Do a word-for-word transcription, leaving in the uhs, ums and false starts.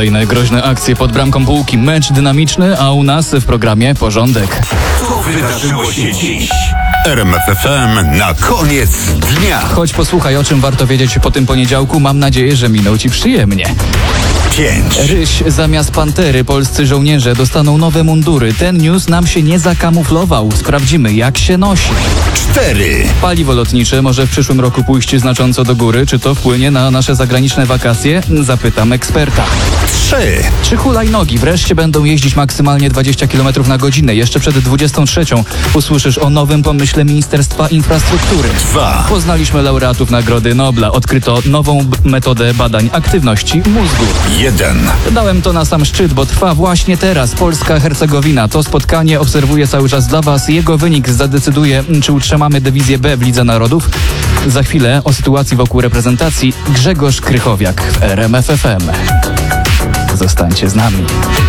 Kolejne groźne akcje pod bramką Bułki. Mecz dynamiczny, a u nas w programie porządek. Co wydarzyło się dziś? R M F F M na koniec dnia. Choć posłuchaj, o czym warto wiedzieć po tym poniedziałku. Mam nadzieję, że minął ci przyjemnie. Pięć. Ryś zamiast pantery. Polscy żołnierze dostaną nowe mundury. Ten news nam się nie zakamuflował. Sprawdzimy, jak się nosi. Cztery. Paliwo lotnicze może w przyszłym roku pójść znacząco do góry. Czy to wpłynie na nasze zagraniczne wakacje? Zapytam eksperta. Trzy. Czy hulajnogi wreszcie będą jeździć maksymalnie dwadzieścia kilometrów na godzinę? Jeszcze przed dwudziestą trzecią usłyszysz o nowym pomyśle Ministerstwa Infrastruktury. Dwa. Poznaliśmy laureatów Nagrody Nobla. Odkryto nową b- metodę badań aktywności mózgu. Jeden. Dałem to na sam szczyt, bo trwa właśnie teraz Polska-Hercegowina. To spotkanie obserwuję cały czas dla Was. Jego wynik zadecyduje, czy utrzymamy dywizję B w Lidze Narodów. Za chwilę o sytuacji wokół reprezentacji Grzegorz Krychowiak w R M F F M. Zostańcie z nami.